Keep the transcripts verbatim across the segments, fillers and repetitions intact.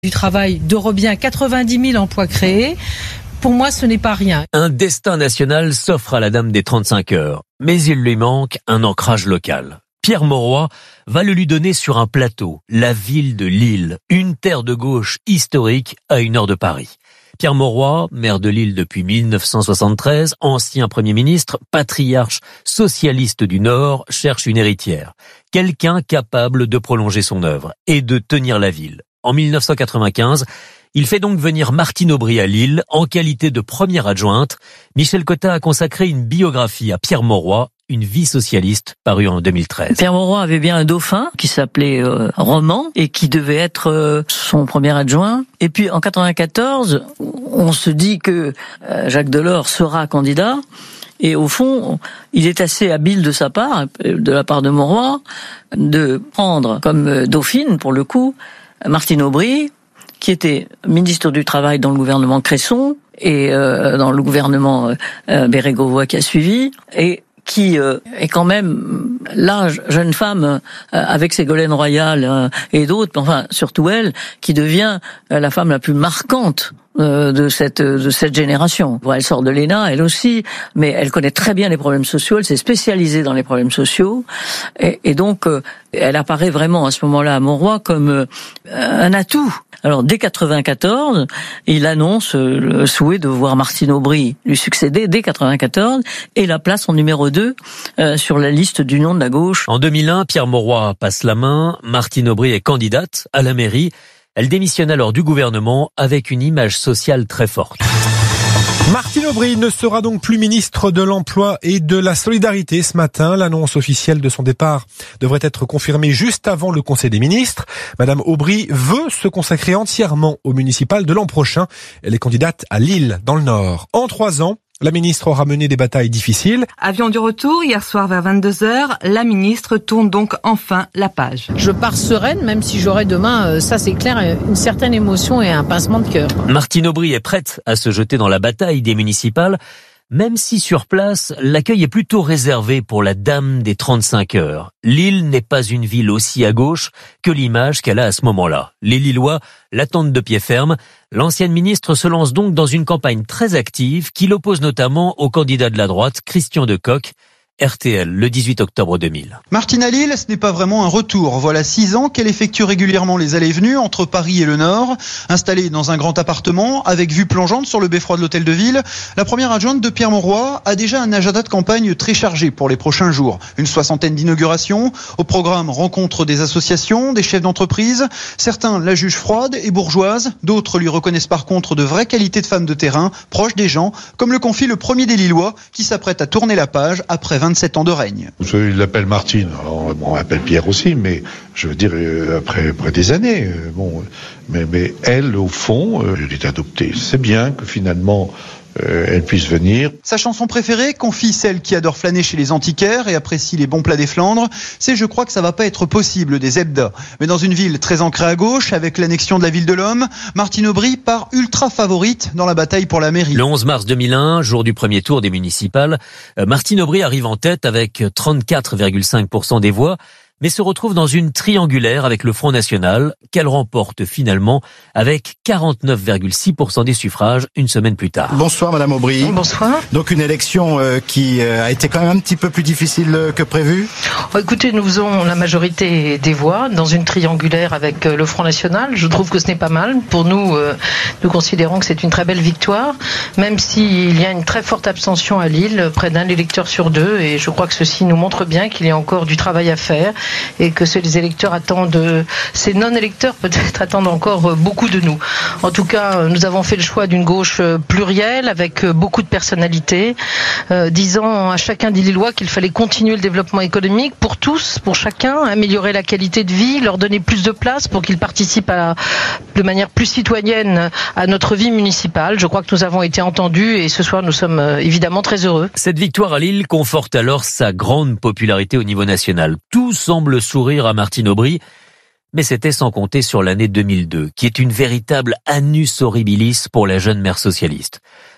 Du travail d'Eurobien, quatre-vingt-dix mille emplois créés. Pour moi, ce n'est pas rien. Un destin national s'offre à la dame des trente-cinq heures, mais il lui manque un ancrage local. Pierre Mauroy va le lui donner sur un plateau, la ville de Lille, une terre de gauche historique à une heure de Paris. Pierre Mauroy, maire de Lille depuis mille neuf cent soixante-treize, ancien Premier ministre, patriarche socialiste du Nord, cherche une héritière. Quelqu'un capable de prolonger son œuvre et de tenir la ville. En mille neuf cent quatre-vingt-quinze, il fait donc venir Martine Aubry à Lille en qualité de première adjointe. Michel Cotta a consacré une biographie à Pierre Mauroy, une vie socialiste, parue en deux mille treize. Pierre Mauroy avait bien un dauphin qui s'appelait euh, Roman et qui devait être euh, son premier adjoint. Et puis en quatre-vingt-quatorze, on se dit que euh, Jacques Delors sera candidat. Et au fond, il est assez habile de sa part, de la part de Mauroy, de prendre comme dauphine, pour le coup, Martine Aubry, qui était ministre du Travail dans le gouvernement Cresson et euh, dans le gouvernement euh, Bérégovoy qui a suivi, et qui euh, est quand même la jeune femme euh, avec Ségolène Royal euh, et d'autres, enfin surtout elle, qui devient euh, la femme la plus marquante euh, de cette de cette génération. Bon, elle sort de l'E N A, elle aussi, mais elle connaît très bien les problèmes sociaux, elle s'est spécialisée dans les problèmes sociaux, et, et donc euh, elle apparaît vraiment à ce moment-là à Mauroy comme euh, un atout. Alors, dès quatre-vingt-quatorze, il annonce le souhait de voir Martine Aubry lui succéder dès quatre-vingt-quatorze et la place en numéro deux euh, sur la liste d'Union de la gauche. En deux mille un, Pierre Mauroy passe la main. Martine Aubry est candidate à la mairie. Elle démissionne alors du gouvernement avec une image sociale très forte. Martine Aubry ne sera donc plus ministre de l'Emploi et de la Solidarité ce matin. L'annonce officielle de son départ devrait être confirmée juste avant le Conseil des ministres. Madame Aubry veut se consacrer entièrement au municipal de l'an prochain. Elle est candidate à Lille, dans le Nord. En trois ans, la ministre aura mené des batailles difficiles. Avion du retour, hier soir vers vingt-deux heures, la ministre tourne donc enfin la page. Je pars sereine, même si j'aurai demain, ça c'est clair, une certaine émotion et un pincement de cœur. Martine Aubry est prête à se jeter dans la bataille des municipales, même si sur place, l'accueil est plutôt réservé pour la dame des trente-cinq heures. Lille n'est pas une ville aussi à gauche que l'image qu'elle a à ce moment-là. Les Lillois l'attendent de pied ferme. L'ancienne ministre se lance donc dans une campagne très active qui l'oppose notamment au candidat de la droite, Christian Decoq, R T L, le dix-huit octobre deux mille. Martine à Lille, ce n'est pas vraiment un retour. Voilà six ans qu'elle effectue régulièrement les allées et venues entre Paris et le Nord. Installée dans un grand appartement, avec vue plongeante sur le beffroi de l'hôtel de ville, la première adjointe de Pierre Mauroy a déjà un agenda de campagne très chargé pour les prochains jours. Une soixantaine d'inaugurations, au programme rencontre des associations, des chefs d'entreprise. Certains la jugent froide et bourgeoise, d'autres lui reconnaissent par contre de vraies qualités de femme de terrain, proche des gens, comme le confie le premier des Lillois, qui s'apprête à tourner la page après vingt-sept ans de règne. Il l'appelle Martine, alors, bon, on l'appelle Pierre aussi, mais je veux dire, après, après des années, bon, mais, mais elle, au fond, elle est adoptée. C'est bien que finalement, Euh, elle puisse venir. Sa chanson préférée, confie celle qui adore flâner chez les antiquaires et apprécie les bons plats des Flandres, c'est Je crois que ça va pas être possible des Zebda. Mais dans une ville très ancrée à gauche, avec l'annexion de la ville de l'Homme, Martine Aubry part ultra favorite dans la bataille pour la mairie. Le onze mars deux mille un, jour du premier tour des municipales, Martine Aubry arrive en tête avec trente-quatre virgule cinq pour cent des voix, mais se retrouve dans une triangulaire avec le Front National, qu'elle remporte finalement avec quarante-neuf virgule six pour cent des suffrages une semaine plus tard. Bonsoir Madame Aubry. Bonsoir. Donc une élection euh, qui euh, a été quand même un petit peu plus difficile euh, que prévu. Oh, écoutez, nous faisons la majorité des voix dans une triangulaire avec euh, le Front National. Je trouve que ce n'est pas mal. Pour nous, euh, nous considérons que c'est une très belle victoire, même s'il y a une très forte abstention à Lille, près d'un électeur sur deux, et je crois que ceci nous montre bien qu'il y a encore du travail à faire. Et que ces électeurs attendent, ces non-électeurs peut-être attendent encore beaucoup de nous. En tout cas, nous avons fait le choix d'une gauche plurielle avec beaucoup de personnalités, euh, disant à chacun des Lillois qu'il fallait continuer le développement économique pour tous, pour chacun, améliorer la qualité de vie, leur donner plus de place pour qu'ils participent à, de manière plus citoyenne à notre vie municipale. Je crois que nous avons été entendus et ce soir nous sommes évidemment très heureux. Cette victoire à Lille conforte alors sa grande popularité au niveau national. Tout semble sourire à Martine Aubry, mais c'était sans compter sur l'année deux mille deux, qui est une véritable annus horribilis pour la jeune maire socialiste.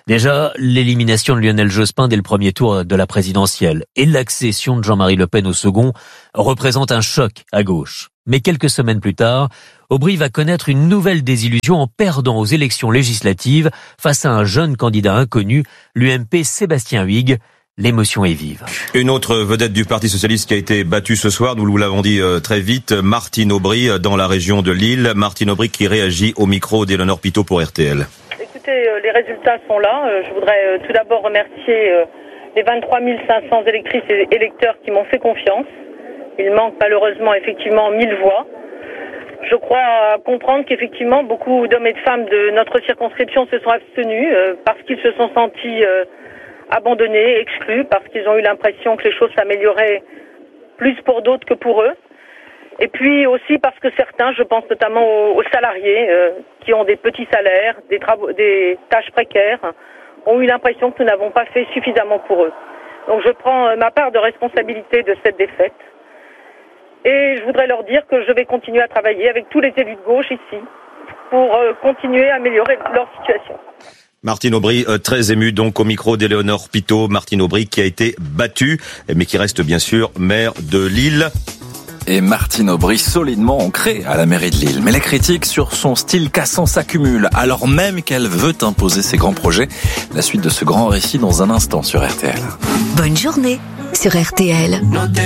Déjà, l'élimination de Lionel Jospin dès le premier tour de la présidentielle et l'accession de Jean-Marie Le Pen au second représentent un choc à gauche. Mais quelques semaines plus tard, Aubry va connaître une nouvelle désillusion en perdant aux élections législatives face à un jeune candidat inconnu, l'U M P Sébastien Huyghe. L'émotion est vive. Une autre vedette du Parti socialiste qui a été battue ce soir, nous vous l'avons dit très vite, Martine Aubry dans la région de Lille. Martine Aubry qui réagit au micro d'Éléonore Pitot pour R T L. Écoutez, les résultats sont là. Je voudrais tout d'abord remercier les vingt-trois mille cinq cents électrices et électeurs qui m'ont fait confiance. Il manque malheureusement effectivement mille voix. Je crois comprendre qu'effectivement beaucoup d'hommes et de femmes de notre circonscription se sont abstenus parce qu'ils se sont sentis abandonnés, exclus, parce qu'ils ont eu l'impression que les choses s'amélioraient plus pour d'autres que pour eux. Et puis aussi parce que certains, je pense notamment aux, aux salariés euh, qui ont des petits salaires, des, travaux, des tâches précaires, ont eu l'impression que nous n'avons pas fait suffisamment pour eux. Donc je prends ma part de responsabilité de cette défaite. Et je voudrais leur dire que je vais continuer à travailler avec tous les élus de gauche ici pour euh, continuer à améliorer leur situation. Martine Aubry, euh, très émue donc au micro d'Éléonore Pitot. Martine Aubry qui a été battue, mais qui reste bien sûr maire de Lille. Et Martine Aubry solidement ancrée à la mairie de Lille. Mais les critiques sur son style cassant s'accumulent, alors même qu'elle veut imposer ses grands projets. La suite de ce grand récit dans un instant sur R T L. Bonne journée sur R T L.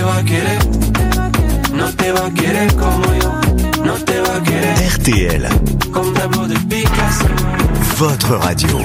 R T L, votre radio.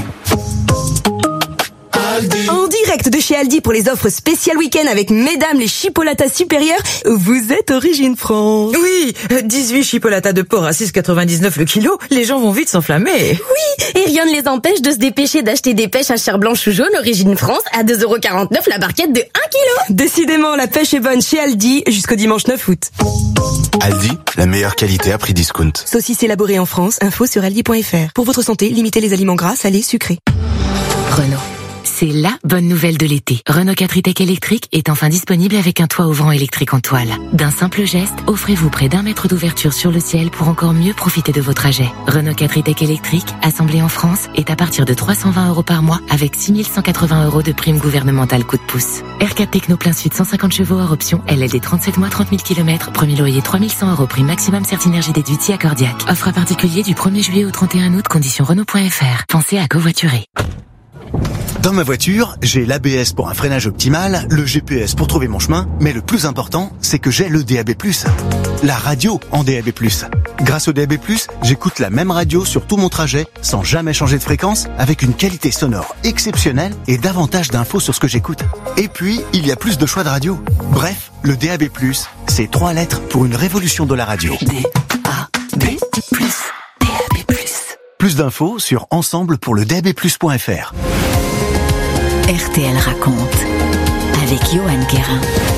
En direct de chez Aldi pour les offres spéciales week-end avec mesdames les chipolatas supérieures, vous êtes Origine France. Oui, dix-huit chipolatas de porc à six quatre-vingt-dix-neuf le kilo, les gens vont vite s'enflammer. Oui, et rien ne les empêche de se dépêcher d'acheter des pêches à chair blanche ou jaune Origine France à deux euros quarante-neuf la barquette de un kilo. Décidément, la pêche est bonne chez Aldi jusqu'au dimanche neuf août. Aldi, la meilleure qualité à prix discount. Saucisse élaborée en France, info sur aldi point f r. Pour votre santé, limitez les aliments gras, salés, sucrés. Renault. C'est la bonne nouvelle de l'été. Renault quatre e-Tech électrique est enfin disponible avec un toit ouvrant électrique en toile. D'un simple geste, offrez-vous près d'un mètre d'ouverture sur le ciel pour encore mieux profiter de vos trajets. Renault quatre e-Tech électrique, assemblé en France, est à partir de trois cent vingt euros par mois avec six mille cent quatre-vingts euros de prime gouvernementale coup de pouce. R quatre Techno plein sud cent cinquante chevaux hors option, L L D trente-sept mois trente mille kilomètres, premier loyer trois mille cent euros, prime maximum Certinergie déduite si accordiaque. Offre à particulier du premier juillet au trente et un août, conditions Renault point f r. Pensez à covoiturer. Dans ma voiture, j'ai l'A B S pour un freinage optimal, le G P S pour trouver mon chemin, mais le plus important, c'est que j'ai le D A B plus. La radio en D A B plus. Grâce au D A B plus, j'écoute la même radio sur tout mon trajet, sans jamais changer de fréquence, avec une qualité sonore exceptionnelle et davantage d'infos sur ce que j'écoute. Et puis, il y a plus de choix de radio. Bref, le D A B plus, c'est trois lettres pour une révolution de la radio. D A B plus. D A B plus. Plus d'infos sur ensemble pour le D A B plus point f r. R T L raconte avec Johan Guérin.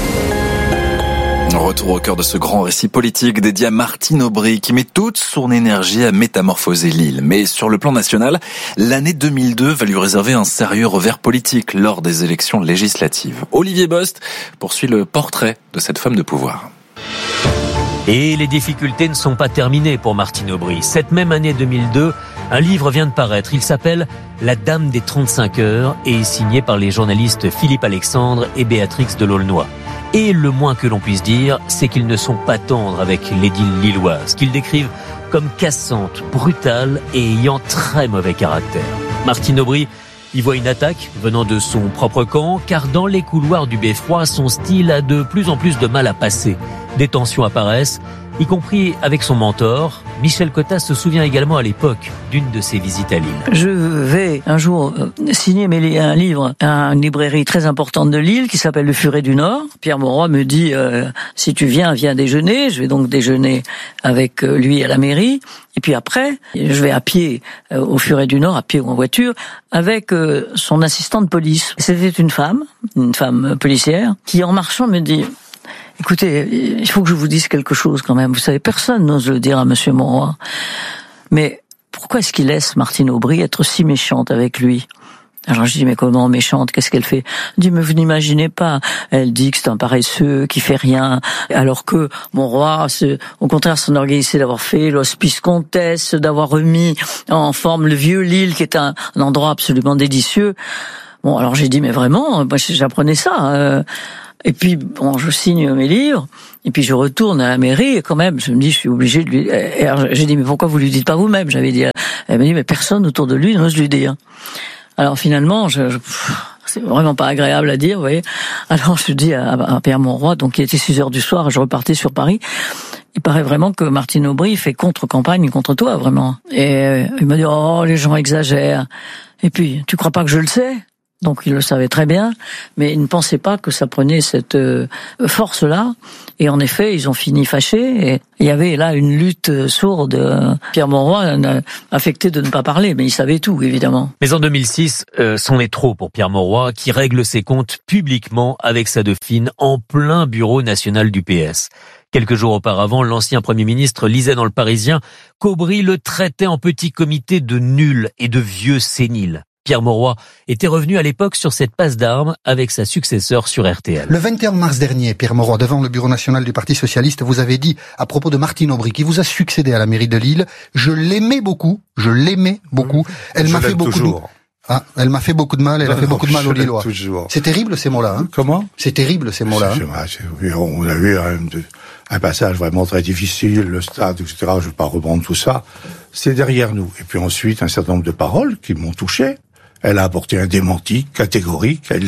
Retour au cœur de ce grand récit politique dédié à Martine Aubry qui met toute son énergie à métamorphoser Lille. Mais sur le plan national, l'année deux mille deux va lui réserver un sérieux revers politique lors des élections législatives. Olivier Bost poursuit le portrait de cette femme de pouvoir. Et les difficultés ne sont pas terminées pour Martine Aubry. Cette même année deux mille deux, un livre vient de paraître. Il s'appelle « La Dame des trente-cinq heures » et est signé par les journalistes Philippe Alexandre et Béatrix de l'Aulnoy. Et le moins que l'on puisse dire, c'est qu'ils ne sont pas tendres avec l'édile lilloise, qu'ils décrivent comme cassante, brutale et ayant très mauvais caractère. Martine Aubry y voit une attaque venant de son propre camp, car dans les couloirs du Beffroi, son style a de plus en plus de mal à passer. Des tensions apparaissent, y compris avec son mentor. Michel Cotta se souvient également à l'époque d'une de ses visites à Lille. Je vais un jour signer un livre à une librairie très importante de Lille qui s'appelle Le Furet du Nord. Pierre Mauroy me dit euh, si tu viens, viens déjeuner. Je vais donc déjeuner avec lui à la mairie. Et puis après, je vais à pied euh, au Furet du Nord, à pied ou en voiture, avec euh, son assistant de police. C'était une femme, une femme policière, qui en marchant me dit « Écoutez, il faut que je vous dise quelque chose quand même. Vous savez, personne n'ose le dire à Monsieur Mauroy. Mais pourquoi est-ce qu'il laisse Martine Aubry être si méchante avec lui ? Alors je dis, mais comment méchante, qu'est-ce qu'elle fait? Elle dit, mais vous n'imaginez pas. Elle dit que c'est un paresseux, qui fait rien, alors que mon roi, c'est, au contraire, s'enorgueillissait d'avoir fait l'hospice Comtesse, d'avoir remis en forme le vieux Lille, qui est un, un endroit absolument délicieux. Bon, alors j'ai dit, mais vraiment, moi j'apprenais ça. Euh, et puis, bon, je signe mes livres, et puis je retourne à la mairie, et quand même, je me dis, je suis obligé de lui... Et alors, j'ai dit, mais pourquoi vous lui dites pas vous-même? J'avais dit, elle m'a dit, mais personne autour de lui n'ose lui dire. Alors finalement, je, je, c'est vraiment pas agréable à dire, vous voyez. Alors je dis à, à Pierre Mauroy, donc il était six heures du soir, je repartais sur Paris. Il paraît vraiment que Martine Aubry fait contre-campagne contre toi, vraiment. Et il m'a dit, oh, les gens exagèrent. Et puis, tu crois pas que je le sais? Donc il le savait très bien, mais il ne pensait pas que ça prenait cette euh, force-là. Et en effet, ils ont fini fâchés. Et il y avait là une lutte sourde. Pierre Mauroy a affecté de ne pas parler, mais il savait tout, évidemment. Mais en deux mille six, euh, c'en est trop pour Pierre Mauroy, qui règle ses comptes publiquement avec sa dauphine en plein bureau national du P S. Quelques jours auparavant, l'ancien Premier ministre lisait dans Le Parisien qu'Aubry le traitait en petit comité de nul et de vieux sénile. Pierre Mauroy était revenu à l'époque sur cette passe d'armes avec sa successeur sur R T L. Le vingt et un mars dernier, Pierre Mauroy, devant le bureau national du Parti socialiste, vous avez dit à propos de Martine Aubry, qui vous a succédé à la mairie de Lille, je l'aimais beaucoup, je l'aimais beaucoup. Elle je m'a fait beaucoup toujours. de... Ah, elle m'a fait beaucoup de mal, elle non, a fait non, beaucoup de mal aux Lillois. Toujours. C'est terrible ces mots-là. Hein. Comment? C'est terrible ces mots-là. C'est, hein. c'est, c'est, on a eu un, un passage vraiment très difficile, le stade, et cetera. Je ne vais pas reprendre tout ça. C'est derrière nous. Et puis ensuite, un certain nombre de paroles qui m'ont touché. Elle a apporté un démenti catégorique, elle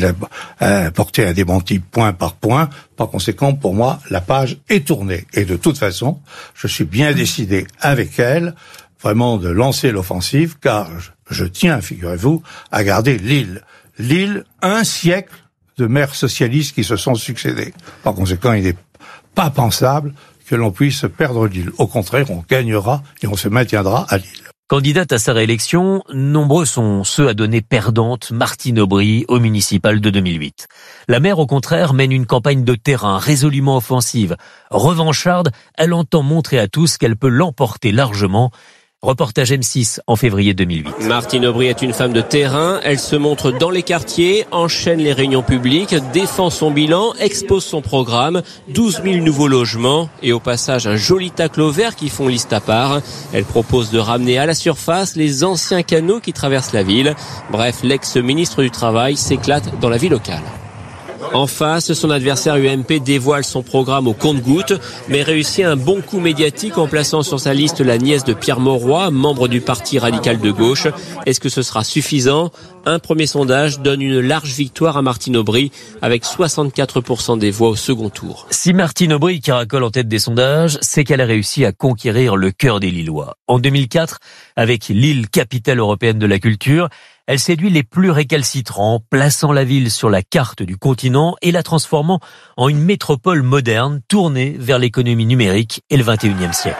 a apporté un démenti point par point. Par conséquent, pour moi, la page est tournée. Et de toute façon, je suis bien décidé avec elle, vraiment de lancer l'offensive, car je, je tiens, figurez-vous, à garder Lille. Lille, un siècle de maires socialistes qui se sont succédés. Par conséquent, il n'est pas pensable que l'on puisse perdre Lille. Au contraire, on gagnera et on se maintiendra à Lille. Candidate à sa réélection, nombreux sont ceux à donner perdante Martine Aubry au municipal de deux mille huit. La maire, au contraire, mène une campagne de terrain résolument offensive. Revancharde, elle entend montrer à tous qu'elle peut l'emporter largement. Reportage M six en février deux mille huit. Martine Aubry est une femme de terrain. Elle se montre dans les quartiers, enchaîne les réunions publiques, défend son bilan, expose son programme, douze mille nouveaux logements et au passage un joli taclot vert qui font liste à part. Elle propose de ramener à la surface les anciens canaux qui traversent la ville. Bref, l'ex-ministre du Travail s'éclate dans la vie locale. En face, son adversaire U M P dévoile son programme au compte-gouttes, mais réussit un bon coup médiatique en plaçant sur sa liste la nièce de Pierre Mauroy, membre du Parti radical de gauche. Est-ce que ce sera suffisant? Un premier sondage donne une large victoire à Martine Aubry, avec soixante-quatre pour cent des voix au second tour. Si Martine Aubry caracole en tête des sondages, c'est qu'elle a réussi à conquérir le cœur des Lillois. En deux mille quatre, avec Lille, capitale européenne de la culture, elle séduit les plus récalcitrants, plaçant la ville sur la carte du continent et la transformant en une métropole moderne tournée vers l'économie numérique et le vingt et unième siècle.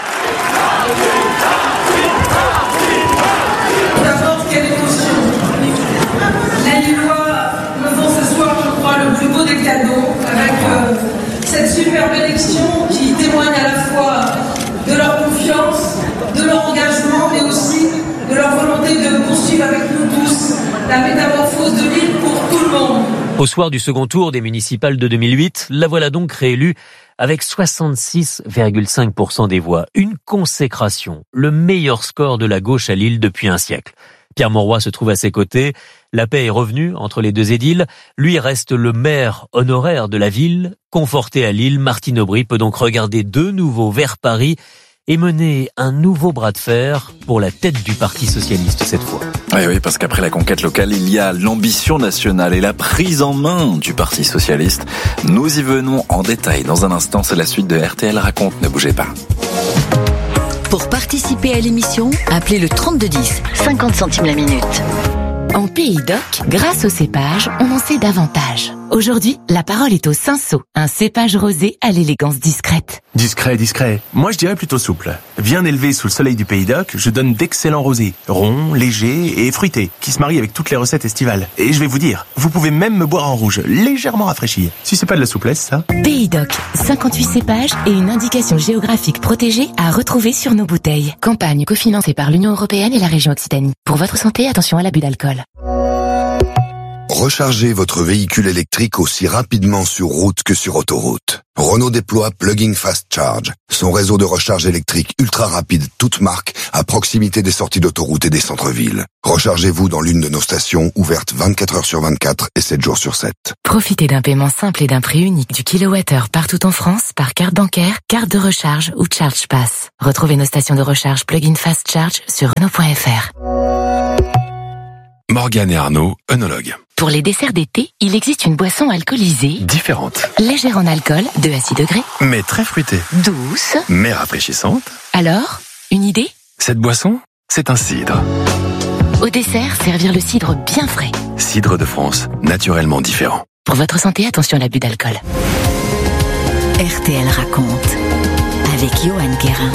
N'importe quelle émotion. Les Lillois me font ce soir, je crois, le plus beau des cadeaux avec euh, cette superbe élection qui témoigne à la fois de leur confiance, de leur engagement, mais aussi de leur volonté de poursuivre avec nous tous la métamorphose de Lille pour tout le monde. Au soir du second tour des municipales de deux mille huit, la voilà donc réélue avec soixante-six virgule cinq pour cent des voix. Une consécration, le meilleur score de la gauche à Lille depuis un siècle. Pierre Mauroy se trouve à ses côtés. La paix est revenue entre les deux édiles. Lui reste le maire honoraire de la ville. Conforté à Lille, Martine Aubry peut donc regarder de nouveau vers Paris et mener un nouveau bras de fer pour la tête du Parti socialiste cette fois. Oui, oui, parce qu'après la conquête locale, il y a l'ambition nationale et la prise en main du Parti socialiste. Nous y venons en détail dans un instant. C'est la suite de R T L Raconte. Ne bougez pas. Pour participer à l'émission, appelez le trente-deux dix, cinquante centimes la minute. En Pays d'Oc, grâce au cépage, on en sait davantage. Aujourd'hui, la parole est au cinsault, un cépage rosé à l'élégance discrète. Discret, discret. Moi, je dirais plutôt souple. Bien élevé sous le soleil du Pays d'Oc, je donne d'excellents rosés, ronds, légers et fruités, qui se marient avec toutes les recettes estivales. Et je vais vous dire, vous pouvez même me boire en rouge, légèrement rafraîchi. Si c'est pas de la souplesse, ça. Pays d'Oc, cinquante-huit cépages et une indication géographique protégée à retrouver sur nos bouteilles. Campagne cofinancée par l'Union européenne et la région Occitanie. Pour votre santé, attention à l'abus d'alcool. Rechargez votre véhicule électrique aussi rapidement sur route que sur autoroute. Renault déploie Plug-in Fast Charge, son réseau de recharge électrique ultra rapide toute marque à proximité des sorties d'autoroute et des centres-villes. Rechargez-vous dans l'une de nos stations ouvertes vingt-quatre heures sur vingt-quatre et sept jours sur sept. Profitez d'un paiement simple et d'un prix unique du kilowattheure partout en France par carte bancaire, carte de recharge ou ChargePass. Retrouvez nos stations de recharge Plug-in Fast Charge sur Renault point F R. Morgane et Arnaud, œnologues. Pour les desserts d'été, il existe une boisson alcoolisée. Différente. Légère en alcool, deux à six degrés. Mais très fruitée. Douce. Mais rafraîchissante. Alors, une idée ? Cette boisson, c'est un cidre. Au dessert, servir le cidre bien frais. Cidre de France, naturellement différent. Pour votre santé, attention à l'abus d'alcool. R T L raconte avec Johan Guérin.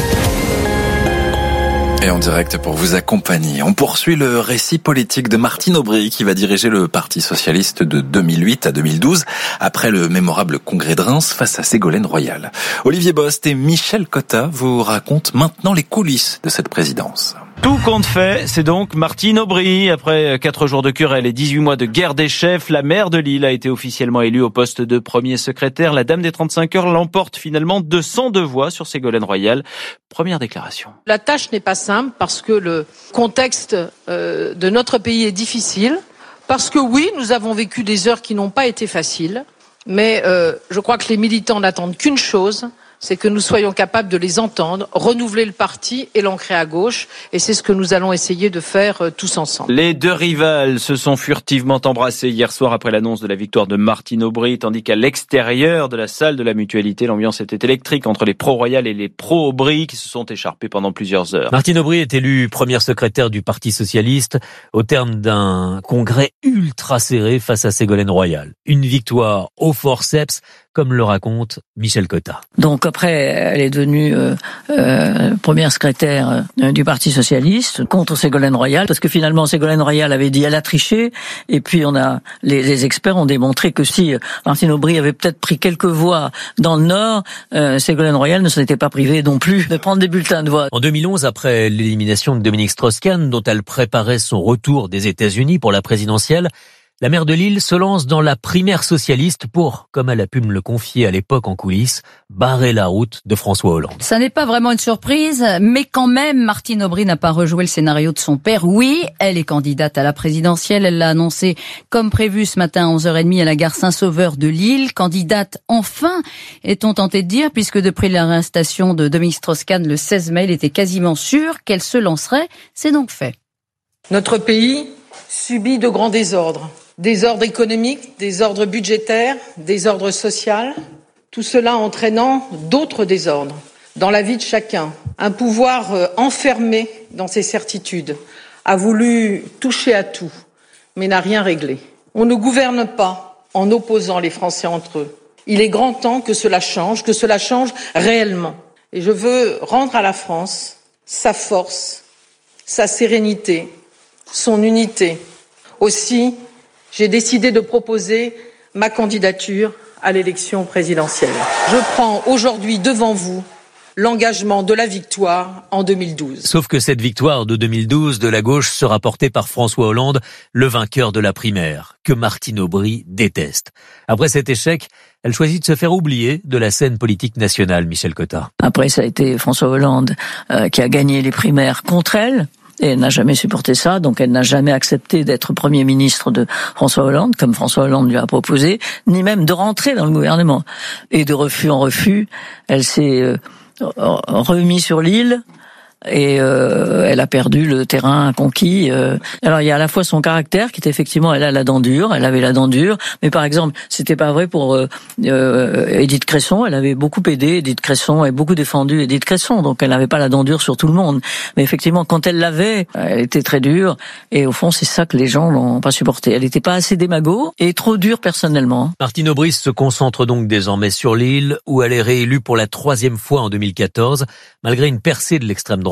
Et en direct pour vous accompagner, on poursuit le récit politique de Martine Aubry qui va diriger le Parti socialiste de deux mille huit à deux mille douze après le mémorable congrès de Reims face à Ségolène Royal. Olivier Bost et Michel Cotta vous racontent maintenant les coulisses de cette présidence. Tout compte fait, c'est donc Martine Aubry. Après quatre jours de querelle et dix-huit mois de guerre des chefs, la maire de Lille a été officiellement élue au poste de premier secrétaire. La dame des trente-cinq heures l'emporte finalement deux cent deux voix sur Ségolène Royal. Première déclaration. La tâche n'est pas simple parce que le contexte euh, de notre pays est difficile. Parce que oui, nous avons vécu des heures qui n'ont pas été faciles. Mais euh, je crois que les militants n'attendent qu'une chose, c'est que nous soyons capables de les entendre, renouveler le parti et l'ancrer à gauche. Et c'est ce que nous allons essayer de faire euh, tous ensemble. Les deux rivales se sont furtivement embrassés hier soir après l'annonce de la victoire de Martine Aubry, tandis qu'à l'extérieur de la salle de la Mutualité, l'ambiance était électrique entre les pro-Royal et les pro-Aubry qui se sont écharpés pendant plusieurs heures. Martine Aubry est élue première secrétaire du Parti socialiste au terme d'un congrès ultra serré face à Ségolène Royal. Une victoire au forceps, comme le raconte Michel Cotta. Donc après, elle est devenue euh, euh, première secrétaire euh, du Parti socialiste contre Ségolène Royal, parce que finalement Ségolène Royal avait dit elle a triché, et puis on a les, les experts ont démontré que si Martine Aubry avait peut-être pris quelques voix dans le Nord, euh, Ségolène Royal ne s'était pas privée non plus de prendre des bulletins de voix. En deux mille onze, après l'élimination de Dominique Strauss-Kahn, dont elle préparait son retour des États-Unis pour la présidentielle, la maire de Lille se lance dans la primaire socialiste pour, comme elle a pu me le confier à l'époque en coulisses, barrer la route de François Hollande. Ça n'est pas vraiment une surprise, mais quand même, Martine Aubry n'a pas rejoué le scénario de son père. Oui, elle est candidate à la présidentielle. Elle l'a annoncé comme prévu ce matin à onze heures trente à la gare Saint-Sauveur de Lille. Candidate enfin, est-on tenté de dire, puisque depuis l'arrestation de Dominique Strauss-Kahn le seize mai, il était quasiment sûr qu'elle se lancerait. C'est donc fait. Notre pays subit de grands désordres. Désordre économique, désordre budgétaire, désordre social, tout cela entraînant d'autres désordres dans la vie de chacun. Un pouvoir enfermé dans ses certitudes a voulu toucher à tout, mais n'a rien réglé. On ne gouverne pas en opposant les Français entre eux. Il est grand temps que cela change, que cela change réellement. Et je veux rendre à la France sa force, sa sérénité, son unité. Aussi, j'ai décidé de proposer ma candidature à l'élection présidentielle. Je prends aujourd'hui devant vous l'engagement de la victoire en deux mille douze. Sauf que cette victoire de deux mille douze de la gauche sera portée par François Hollande, le vainqueur de la primaire, que Martine Aubry déteste. Après cet échec, elle choisit de se faire oublier de la scène politique nationale, Michel Cotta. Après, ça a été François Hollande euh, qui a gagné les primaires contre elle. Et elle n'a jamais supporté ça, donc elle n'a jamais accepté d'être Premier ministre de François Hollande, comme François Hollande lui a proposé, ni même de rentrer dans le gouvernement. Et de refus en refus, elle s'est euh, remise sur l'île, et euh, elle a perdu le terrain conquis. Euh. Alors il y a à la fois son caractère qui est effectivement, elle a la dent dure, elle avait la dent dure, mais par exemple c'était pas vrai pour euh, euh, Édith Cresson. Elle avait beaucoup aidé Édith Cresson et beaucoup défendu Édith Cresson, donc elle n'avait pas la dent dure sur tout le monde. Mais effectivement quand elle l'avait, elle était très dure, et au fond c'est ça que les gens n'ont pas supporté. Elle n'était pas assez démago et trop dure personnellement. Martine Aubry se concentre donc désormais sur l'île, où elle est réélue pour la troisième fois en deux mille quatorze, malgré une percée de l'extrême droite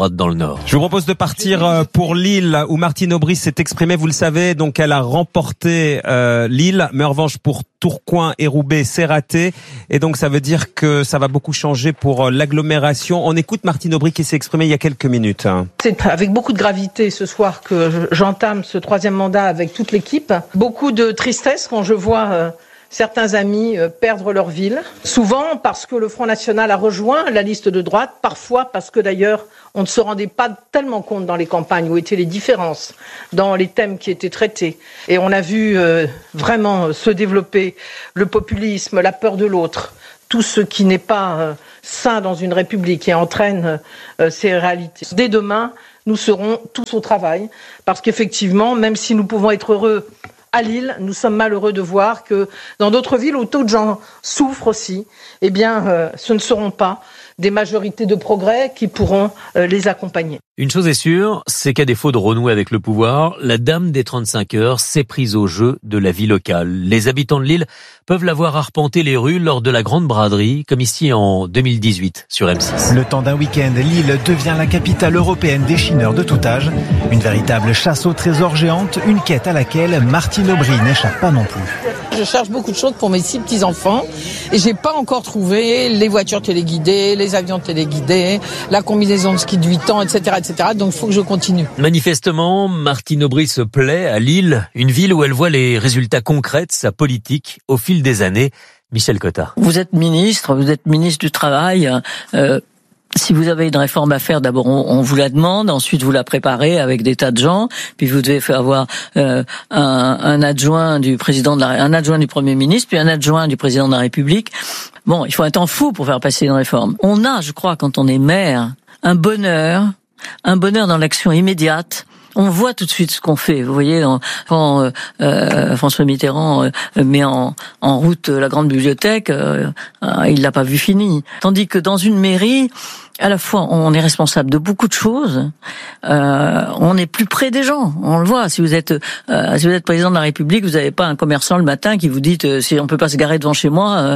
droite dans le Nord. Je vous propose de partir pour Lille, où Martine Aubry s'est exprimée, vous le savez, donc elle a remporté euh, Lille, mais en revanche pour Tourcoing et Roubaix, c'est raté, et donc ça veut dire que ça va beaucoup changer pour l'agglomération. On écoute Martine Aubry qui s'est exprimée il y a quelques minutes. C'est avec beaucoup de gravité ce soir que j'entame ce troisième mandat avec toute l'équipe. Beaucoup de tristesse quand je vois euh, certains amis euh, perdre leur ville. Souvent parce que le Front National a rejoint la liste de droite, parfois parce que d'ailleurs on ne se rendait pas tellement compte dans les campagnes où étaient les différences dans les thèmes qui étaient traités. Et on a vu euh, vraiment se développer le populisme, la peur de l'autre, tout ce qui n'est pas euh, sain dans une république et entraîne euh, ces réalités. Dès demain, nous serons tous au travail parce qu'effectivement, même si nous pouvons être heureux à Lille, nous sommes malheureux de voir que dans d'autres villes où d'autres gens souffrent aussi, eh bien, euh, ce ne seront pas des majorités de progrès qui pourront euh, les accompagner. Une chose est sûre, c'est qu'à défaut de renouer avec le pouvoir, la dame des trente-cinq heures s'est prise au jeu de la vie locale. Les habitants de Lille peuvent la voir arpenter les rues lors de la grande braderie, comme ici en deux mille dix-huit sur M six. Le temps d'un week-end, Lille devient la capitale européenne des chineurs de tout âge. Une véritable chasse au trésor géante, une quête à laquelle Martine Aubry n'échappe pas non plus. Je cherche beaucoup de choses pour mes six petits-enfants et j'ai pas encore trouvé les voitures téléguidées, les avions téléguidés, la combinaison de ski de huit ans, et cetera, et cetera. Donc il faut que je continue. Manifestement, Martine Aubry se plaît à Lille, une ville où elle voit les résultats concrets de sa politique au fil des années. Michel Cotta. Vous êtes ministre, vous êtes ministre du Travail. Euh, Si vous avez une réforme à faire, d'abord on, on vous la demande, ensuite vous la préparez avec des tas de gens, puis vous devez faire avoir euh, un, un adjoint du président de la, un adjoint du Premier ministre, puis un adjoint du président de la République. Bon, il faut un temps fou pour faire passer une réforme. On a, je crois, quand on est maire, un bonheur, un bonheur dans l'action immédiate. On voit tout de suite ce qu'on fait. Vous voyez, quand euh, euh, François Mitterrand euh, met en, en route la grande bibliothèque, euh, euh, il l'a pas vu fini. Tandis que dans une mairie, à la fois on est responsable de beaucoup de choses, euh, on est plus près des gens. On le voit. Si vous êtes euh, si vous êtes président de la République, vous n'avez pas un commerçant le matin qui vous dit euh, si on peut pas se garer devant chez moi, euh,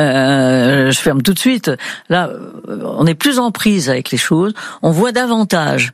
euh, je ferme tout de suite. Là, on est plus en prise avec les choses. On voit davantage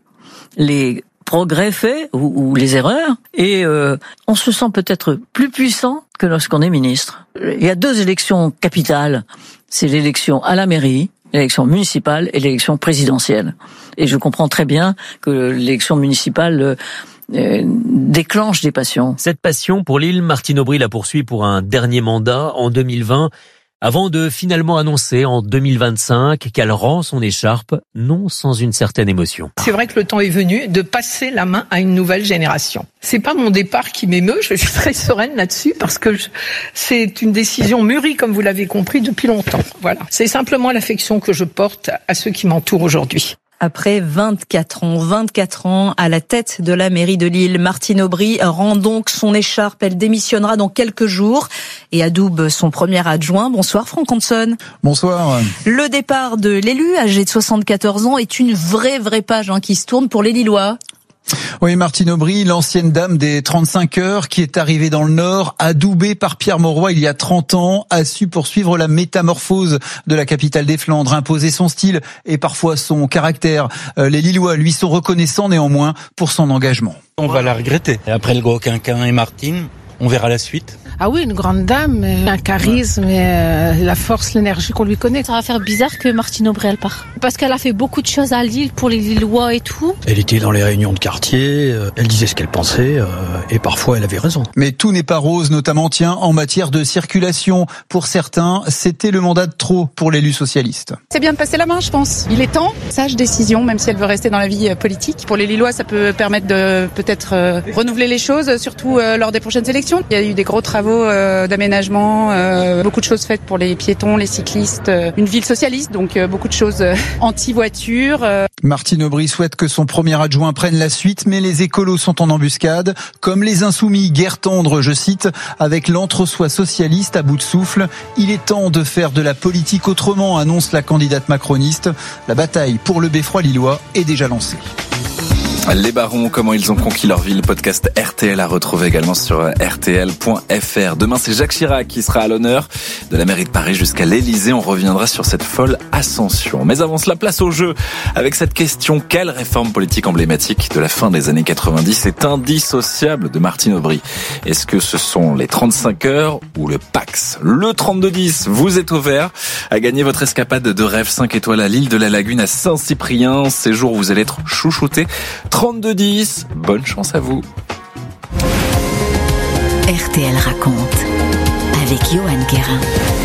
les progrès faits ou, ou les erreurs, et euh, on se sent peut-être plus puissant que lorsqu'on est ministre. Il y a deux élections capitales, c'est l'élection à la mairie, l'élection municipale et l'élection présidentielle. Et je comprends très bien que l'élection municipale euh, déclenche des passions. Cette passion pour Lille, Martine Aubry la poursuit pour un dernier mandat en deux mille vingt, avant de finalement annoncer en deux mille vingt-cinq qu'elle rend son écharpe, non sans une certaine émotion. C'est vrai que le temps est venu de passer la main à une nouvelle génération. C'est pas mon départ qui m'émeut, je suis très sereine là-dessus parce que je, c'est une décision mûrie, comme vous l'avez compris, depuis longtemps. Voilà. C'est simplement l'affection que je porte à ceux qui m'entourent aujourd'hui. Après vingt-quatre ans, vingt-quatre ans à la tête de la mairie de Lille, Martine Aubry rend donc son écharpe. Elle démissionnera dans quelques jours et adoube son premier adjoint. Bonsoir Franck Hanson. Bonsoir. Le départ de l'élu, âgé de soixante-quatorze ans, est une vraie, vraie page hein, qui se tourne pour les Lillois. Oui, Martine Aubry, l'ancienne dame des trente-cinq heures qui est arrivée dans le Nord, adoubée par Pierre Mauroy il y a trente ans, a su poursuivre la métamorphose de la capitale des Flandres, imposer son style et parfois son caractère. Les Lillois lui sont reconnaissants néanmoins pour son engagement. On va la regretter. Et après le gros quinquin et Martine, on verra la suite. Ah oui, une grande dame, un charisme, et euh, la force, l'énergie qu'on lui connaît. Ça va faire bizarre que Martine Aubry elle part. Parce qu'elle a fait beaucoup de choses à Lille pour les Lillois et tout. Elle était dans les réunions de quartier, elle disait ce qu'elle pensait euh, et parfois elle avait raison. Mais tout n'est pas rose, notamment tiens en matière de circulation. Pour certains, c'était le mandat de trop pour l'élu socialiste. C'est bien de passer la main, je pense. Il est temps, sage décision, même si elle veut rester dans la vie politique. Pour les Lillois, ça peut permettre de peut-être euh, renouveler les choses, surtout euh, lors des prochaines élections. Il y a eu des gros travaux euh, d'aménagement, euh, beaucoup de choses faites pour les piétons, les cyclistes, euh, une ville socialiste, donc euh, beaucoup de choses euh, anti-voiture. Euh. Martine Aubry souhaite que son premier adjoint prenne la suite, mais les écolos sont en embuscade, comme les Insoumis, guerre tendre, je cite, avec l'entre-soi socialiste à bout de souffle. Il est temps de faire de la politique autrement, annonce la candidate macroniste. La bataille pour le beffroi lillois est déjà lancée. Les Barons, comment ils ont conquis leur ville, podcast R T L à retrouver également sur R T L point F R. Demain, c'est Jacques Chirac qui sera à l'honneur de la mairie de Paris jusqu'à l'Élysée. On reviendra sur cette folle ascension. Mais avant cela, place au jeu avec cette question. Quelle réforme politique emblématique de la fin des années quatre-vingt-dix est indissociable de Martine Aubry? Est-ce que ce sont les trente-cinq heures ou le Pax? Le trente-deux dix, vous êtes au vert à gagner votre escapade de rêve cinq étoiles à l'île de la Lagune à Saint-Cyprien. Ces jours où vous allez être chouchouté. trente-deux dix, bonne chance à vous. R T L raconte avec Johan Guérin.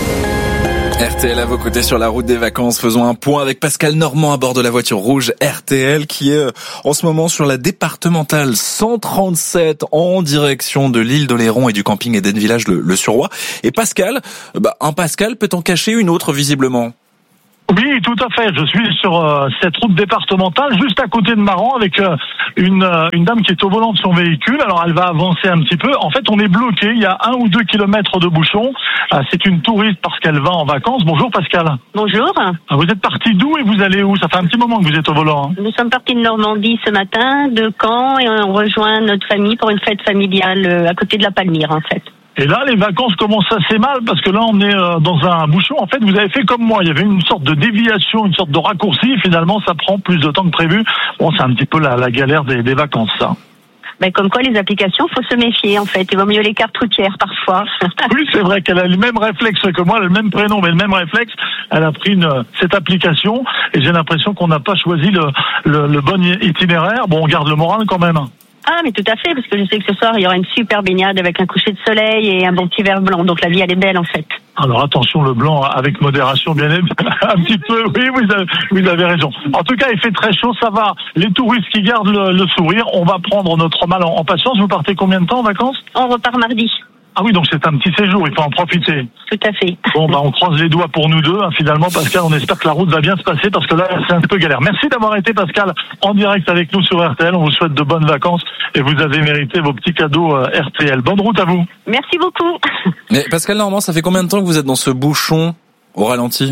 R T L à vos côtés sur la route des vacances. Faisons un point avec Pascal Normand à bord de la voiture rouge R T L qui est en ce moment sur la départementale cent trente-sept en direction de l'île d'Oléron et du camping Eden Village le, le Suroît. Et Pascal, bah, un Pascal peut en cacher une autre visiblement. Oui, tout à fait. Je suis sur euh, cette route départementale, juste à côté de Maran, avec euh, une, euh, une dame qui est au volant de son véhicule. Alors, elle va avancer un petit peu. En fait, on est bloqué. Il y a un ou deux kilomètres de bouchon. Euh, c'est une touriste parce qu'elle va en vacances. Bonjour, Pascal. Bonjour. Vous êtes parti d'où et vous allez où? Ça fait un petit moment que vous êtes au volant. Hein. Nous sommes partis de Normandie ce matin, de Caen, et on rejoint notre famille pour une fête familiale euh, à côté de la Palmyre, en fait. Et là, les vacances commencent assez mal parce que là, on est dans un bouchon. En fait, vous avez fait comme moi. Il y avait une sorte de déviation, une sorte de raccourci. Et finalement, ça prend plus de temps que prévu. Bon, c'est un petit peu la, la galère des, des vacances, ça. Ben, comme quoi, les applications, faut se méfier, en fait. Il vaut mieux les cartes routières, parfois. Oui, c'est vrai qu'elle a le même réflexe que moi, le même prénom, mais le même réflexe. Elle a pris une, cette application et j'ai l'impression qu'on n'a pas choisi le, le, le bon itinéraire. Bon, on garde le moral quand même. Ah, mais tout à fait, parce que je sais que ce soir, il y aura une super baignade avec un coucher de soleil et un bon petit verre blanc. Donc la vie, elle est belle, en fait. Alors attention, le blanc avec modération, bien aimé. Un petit peu, oui, vous avez, vous avez raison. En tout cas, il fait très chaud, ça va. Les touristes qui gardent le, le sourire, on va prendre notre mal en, en patience. Vous partez combien de temps en vacances? On repart mardi. Ah oui, donc c'est un petit séjour, il faut en profiter. Tout à fait. Bon, bah on croise les doigts pour nous deux, hein, finalement, Pascal. On espère que la route va bien se passer parce que là, c'est un peu galère. Merci d'avoir été, Pascal, en direct avec nous sur R T L. On vous souhaite de bonnes vacances et vous avez mérité vos petits cadeaux euh, R T L. Bonne route à vous. Merci beaucoup. Mais Pascal Normand, ça fait combien de temps que vous êtes dans ce bouchon au ralenti?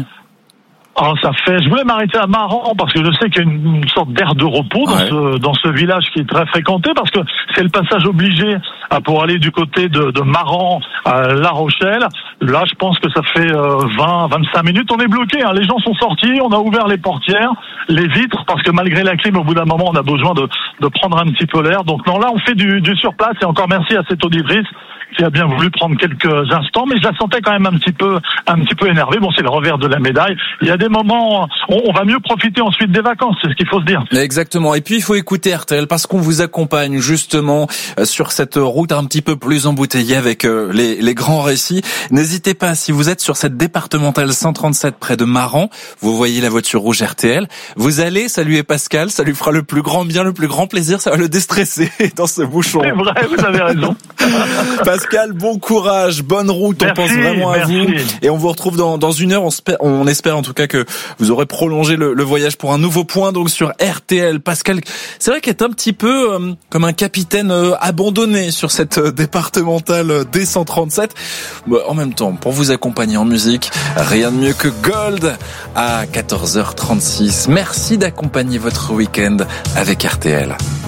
Oh, ça fait. Je voulais m'arrêter à Maran parce que je sais qu'il y a une, une sorte d'aire de repos dans ouais. ce dans ce village qui est très fréquenté parce que c'est le passage obligé à, pour aller du côté de, de Maran à La Rochelle. Là, je pense que ça fait euh, vingt, vingt-cinq minutes. On est bloqué. Hein. Les gens sont sortis. On a ouvert les portières, les vitres parce que malgré la clim, au bout d'un moment, on a besoin de de prendre un petit peu l'air. Donc non, là, on fait du, du sur place et encore merci à cette auditrice qui a bien voulu prendre quelques instants, mais je la sentais quand même un petit peu, un petit peu énervée. Bon, c'est le revers de la médaille. Il y a des moments, on, on va mieux profiter ensuite des vacances, c'est ce qu'il faut se dire. Exactement. Et puis, il faut écouter R T L parce qu'on vous accompagne justement sur cette route un petit peu plus embouteillée avec les, les grands récits. N'hésitez pas, si vous êtes sur cette départementale cent trente-sept près de Maran, vous voyez la voiture rouge R T L, vous allez saluer Pascal, ça lui fera le plus grand bien, le plus grand plaisir, ça va le déstresser dans ce bouchon. C'est vrai, vous avez raison. Pascal, bon courage, bonne route, merci, on pense vraiment à merci. vous. Et on vous retrouve dans, dans une heure, on espère, on espère en tout cas que vous aurez prolongé le, le voyage pour un nouveau point donc sur R T L. Pascal, c'est vrai qu'il est un petit peu euh, comme un capitaine euh, abandonné sur cette euh, départementale euh, D cent trente-sept. Bah, en même temps, pour vous accompagner en musique, rien de mieux que Gold à quatorze heures trente-six. Merci d'accompagner votre week-end avec R T L.